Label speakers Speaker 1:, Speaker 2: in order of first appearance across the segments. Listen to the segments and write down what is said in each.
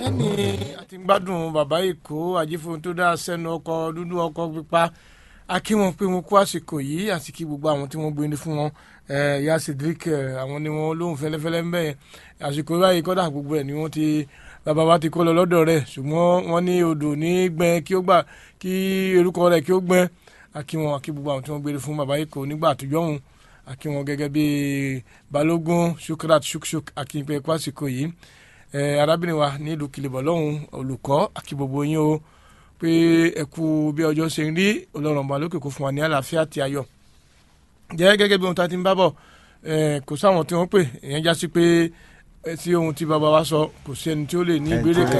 Speaker 1: ẹni àti gbádùn bàbá Èkó Ajífóhun tó dá sẹ́nu ọkọ̀ dúdú ọkọ̀ pípa akí wọn pé wọn kú àsìkò yìí àti kí gbogbo àwọn tí wọ́n gbé ní fún wọn ìyá Cedric àwọn ni wọ́n lóhùn fẹ́lẹ́fẹ́lẹ́ ń bẹ̀ àsìkò báyìí kọ́dà gbogbo ẹ̀ ni wọ́n ti bàbá wa ti kó lọ lọ́dọ̀ rẹ̀ ṣùgbọ́n wọ́n ní odò ní gbẹ́n kí ó gbà kí orúkọ rẹ̀ kí ó gbẹ́n akí wọn akí gbogbo àwọn tí wọ́n gbé ní fún bàbá Èkó nígbà àtijọ́ òun akí wọn gẹ́gẹ́ bí Balógun Shukrat Shukshuk akí pé kú àsìkò yìí arábìnrin wa ní ìlú Kìlìbọ̀ lọ́hùn olùkọ́ akí gbogbo yín o pé ẹkú bí ọjọ́ ṣe ń rí Ọlọ́run ọba lókè kó fún wa ní àlàáfíà àti ayọ̀ jẹ́ gẹ́gẹ́ bí ohun tá a ti ń bá bọ̀ kò sáwọn tí wọ́n pè èèyàn já sí pé tí ohun tí bàbá wa sọ kò sí ẹni tí ó lè ní ìbéèrè kan.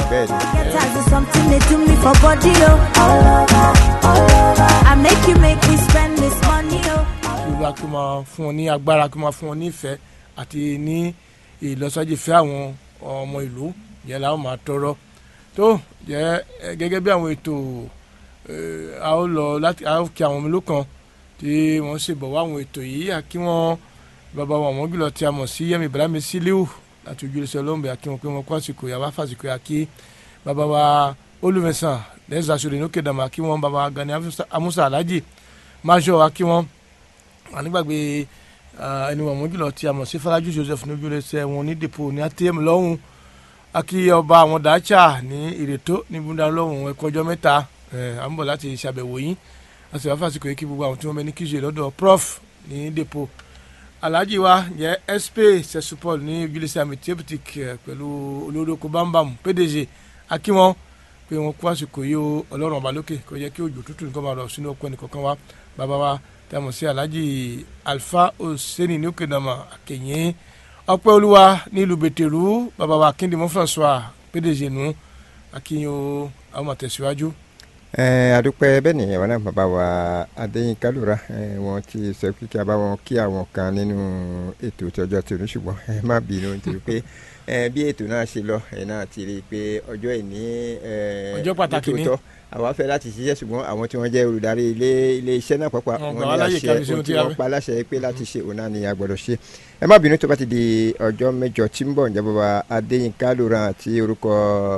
Speaker 1: kí olúwa kí ó máa fún ọ ní agbára kí ó máa fún ọ ní ìfẹ́ àti ní ìlọsọ́jì fẹ́ àwọn ọmọ ìlú yẹn la ó máa tọrọ tó jẹ́ gẹ́gẹ́ bí àwọn ètò a ó lọ láti a ó kí àwọn mélòó kan tí wọ́n ṣe bọ̀ wá àwọn ètò yìí àkí wọn bàbá wọn àwọn jùlọ tí a mọ̀ sí Yẹmi Ibrahim Siliu láti ojúlẹ̀sẹ̀ olóńgbè àkí wọn pé wọn kó àsìkò yàrá fàsìkò àkí bàbá wa olùmẹ̀sán lẹ́sàsọ̀rọ̀ inú kẹdàmà àkí wọn bàbá wa Gani Amusa Alhaji máṣọ àkí wọn ànígbàgbé ẹni wọn àwọn jùlọ tí a mọ̀ sí Faraju Joseph ní ojúlẹ̀sẹ̀ wọn ní dèpò ní ATM lọ́hùn akí ọba àwọn Dacha ní Ìrètò ní búndà lọ́hùn ẹ̀kọ́ ọjọ́ mẹ́ta à ń bọ̀ láti ṣàbẹ̀wò yín a sì wá fàsìkò yìí kí gbogbo àwọn tí wọ́n bẹ ní kíṣe lọ́dọ̀ prof ní depo alhaji wa jẹ́ sp sesupol ní ojúlẹ̀sẹ̀ àmì therapeutic pẹ̀lú olórí oko bámbam pdg akí wọn pé wọn kú àsìkò yìí o Ọlọ́run ọba lókè kò yẹ kí òjò tútù nǹkan máa lọ sínú ọkọ ẹnìkọ̀ọ̀kan wa bàbá wa tí a mọ̀ sí alhaji Alfa Oseni ní òkèdàmà àkèyìn ọpẹ́ olúwa nílùú bẹ̀tẹ̀rù bàbá wa Akíndìmọ́ François pdg nù akíyìn o àwọn àtẹ̀síwájú.
Speaker 2: Adúpẹ́ bẹ́ẹ̀ ni àwọn náà bàbá wa Adéyínká Lóra wọn ti sọ pé kí a bá wọn kí àwọn kan nínú ètò ìtọ́jọ́ tí oní ṣùgbọ́n ẹ má bínú nítorí pé bí ètò náà ṣe lọ ẹ náà ti rí i pé ọjọ́ ìní
Speaker 1: ọjọ́ pàtàkì ni
Speaker 2: àwa fẹ́ láti ṣiṣẹ́ ṣùgbọ́n àwọn tí wọ́n jẹ́ olùdarí ilé iṣẹ́ náà pàápàá wọn ní àṣẹ ohun tí wọ́n pa láṣẹ pé láti ṣe òun náà ni a gbọ́dọ̀ ṣe ẹ má bínú tó bá ti di ọjọ́ mẹ́jọ tí ń bọ̀ ǹjẹ́ bàbá Adéyínká Lóra àti orúkọ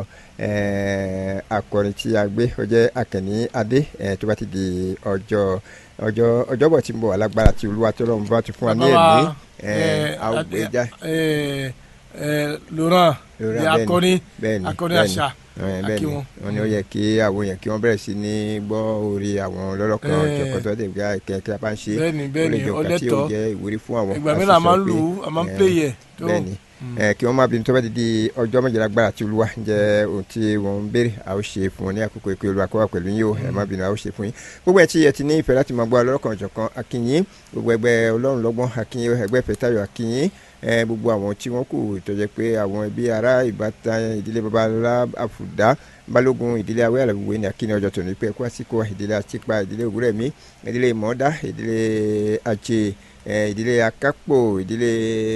Speaker 2: akọrin tí a gbé ọjọ́ Àkànní Adé tó bá ti di ọjọ́bọ̀ tí ń bọ̀ alágbára tí Olúwa tó lọ́run bá ti fún wa ní ẹ̀mí àwògbéjà.
Speaker 1: Laurent akọrin àṣà
Speaker 2: bẹ́ẹ̀ni wọ́n ní ó yẹ kí àwọn yẹn kí wọ́n bẹ̀rẹ̀ sí ní gbọ́ orí àwọn lọ́lọ́kan ọ̀jọ̀kan tó dẹ̀ gbé kí a bá ń ṣe
Speaker 1: ọlẹ́tọ̀
Speaker 2: ó jẹ́ ìwúrí fún àwọn
Speaker 1: ìgbà mìíràn a máa ń lù ú a máa ń play yẹ.
Speaker 2: bẹ́ẹ̀ni kí wọ́n máa bí tó bá ti di ọjọ́ méje lágbára tí Olúwa jẹ́ ohun tí wọ́n ń béèrè a ó ṣe fún wọn ní àkókò ìpè Olúwa kó wà pẹ̀lú yín o ẹ má bínú a ó ṣe fún yín gbogbo ẹ̀ tí ẹ ti ní ìfẹ́ láti máa gbọ́ lọ́lọ́kan ọ̀jọ̀kan akínyìn gbogbo ẹgbẹ́ Ọlọ́run lọ́gbọ́n akínyìn ẹgbẹ́ Ìfẹ́tayọ̀ akínyìn gbogbo àwọn tí wọ́n kù tó jẹ́ pé àwọn ẹbí ará ìbátan ìdílé babalọ́lá àfùdá Balógun ìdílé awẹ́ àlàbùwé ní akíní ọjọ́ tòní pé ẹkú àsìkò ìdílé àtìpa ìdílé Ògúrẹ̀mí ìdílé Mọ́dá ìdílé àjẹ ìdílé Akápò ìdílé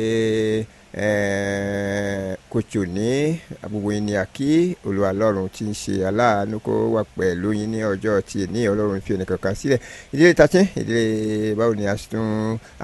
Speaker 2: Kòtò ní àbúwò yín ní àkí Olúwa Ọlọ́run tí ń ṣe aláàánú kó wà pẹ̀lú yín ní ọjọ́ tí ní Ọlọ́run fi ẹnìkankan sílẹ̀ ìdílé Tatin ìdílé báwo ni a sì tún